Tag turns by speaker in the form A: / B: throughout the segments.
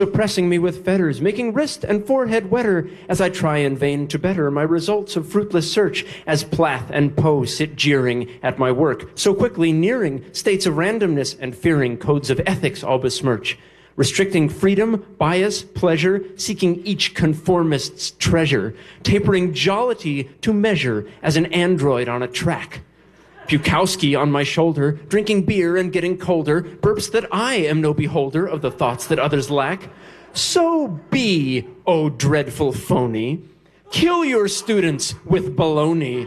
A: oppressing me with fetters, making wrist and forehead wetter, as I try in vain to better my results of fruitless search, as Plath and Poe sit jeering at my work, so quickly nearing states of randomness and fearing codes of ethics all besmirch, restricting freedom, bias, pleasure, seeking each conformist's treasure, tapering jollity to measure as an android on a track. Bukowski on my shoulder, drinking beer and getting colder, burps that I am no beholder of the thoughts that others lack. So be, O dreadful phony, kill your students with baloney.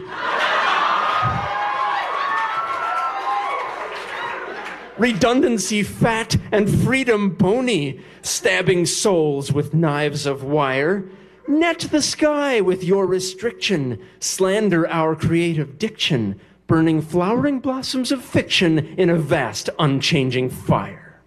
A: Redundancy fat and freedom bony, stabbing souls with knives of wire. Net the sky with your restriction, slander our creative diction, burning flowering blossoms of fiction in a vast, unchanging fire.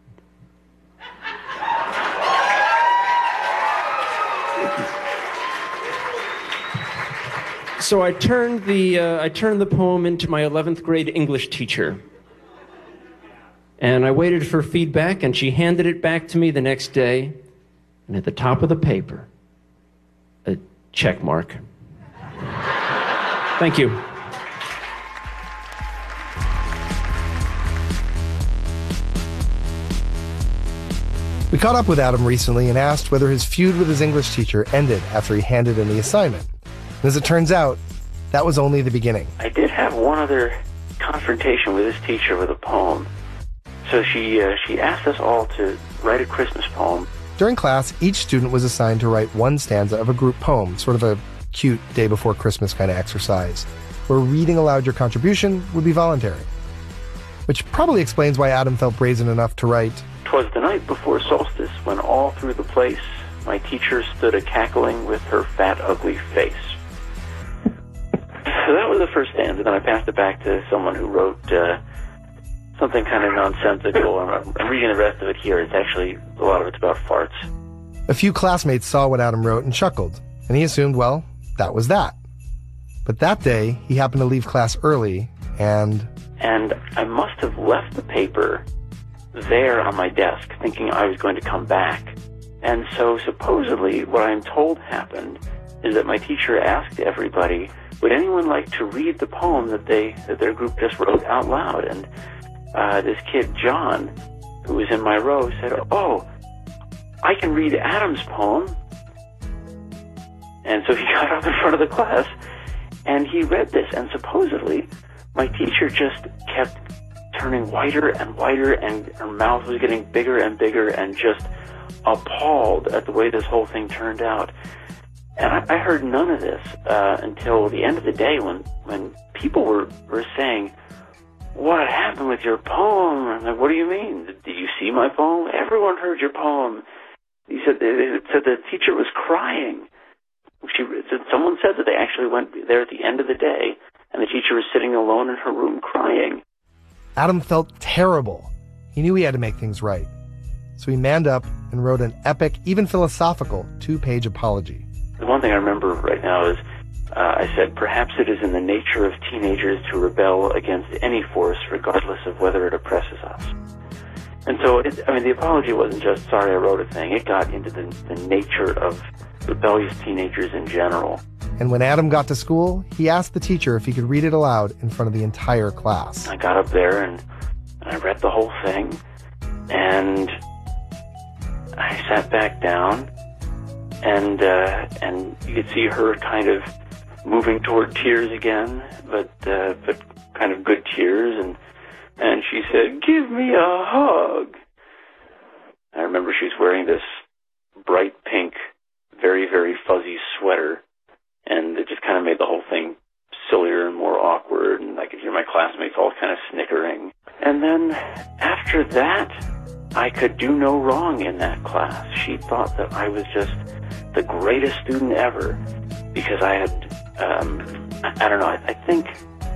A: So I turned the poem into my 11th grade English teacher. And I waited for feedback, and she handed it back to me the next day. And at the top of the paper, a check mark. Thank you.
B: We caught up with Adam recently and asked whether his feud with his English teacher ended after he handed in the assignment. And as it turns out, that was only the beginning.
C: I did have one other confrontation with this teacher with a poem. So she asked us all to write a Christmas poem.
B: During class, each student was assigned to write one stanza of a group poem, sort of a cute day before Christmas kind of exercise, where reading aloud your contribution would be voluntary. Which probably explains why Adam felt brazen enough to write,
C: "'Twas the night before solstice, when all through the place my teacher stood a-cackling with her fat, ugly face." So that was the first stanza. Then I passed it back to someone who wrote something kind of nonsensical. I'm reading the rest of it here. It's actually, a lot of it's about farts.
B: A few classmates saw what Adam wrote and chuckled, and he assumed, well, that was that. But that day, he happened to leave class early, and
C: I must have left the paper there on my desk, thinking I was going to come back. And so supposedly what I'm told happened is that my teacher asked everybody, would anyone like to read the poem that their group just wrote out loud? And this kid, John, who was in my row, said, "Oh, I can read Adam's poem." And so he got up in front of the class and he read this, and supposedly my teacher just kept turning whiter and whiter, and her mouth was getting bigger and bigger, and just appalled at the way this whole thing turned out. And I heard none of this until the end of the day, when people were saying, "What happened with your poem?" I'm like, "What do you mean? Did you see my poem? Everyone heard your poem." He said the teacher was crying. Someone said that they actually went there at the end of the day, and the teacher was sitting alone in her room crying.
B: Adam felt terrible. He knew he had to make things right. So he manned up and wrote an epic, even philosophical, 2-page apology.
C: The one thing I remember right now is I said, "Perhaps it is in the nature of teenagers to rebel against any force, regardless of whether it oppresses us." And so, the apology wasn't just, "Sorry, I wrote a thing." It got into the nature of rebellious teenagers in general.
B: And when Adam got to school, he asked the teacher if he could read it aloud in front of the entire class.
C: I got up there and I read the whole thing, and I sat back down, and you could see her kind of moving toward tears again, but kind of good tears, and she said, "Give me a hug." I remember she was wearing this bright pink, very, very fuzzy sweater, and it just kind of made the whole thing sillier and more awkward, and I could hear my classmates all kind of snickering. And then after that, I could do no wrong in that class. She thought that I was just the greatest student ever because I had, I don't know, I think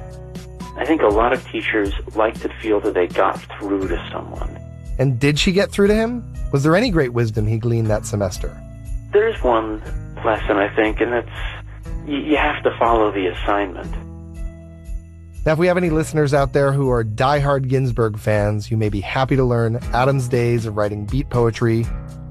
C: a lot of teachers like to feel that they got through to someone.
B: And did she get through to him? Was there any great wisdom he gleaned that semester?
C: There's one lesson, I think, and that's you have to follow the assignment.
B: Now, if we have any listeners out there who are diehard Ginsberg fans, you may be happy to learn Adam's days of writing beat poetry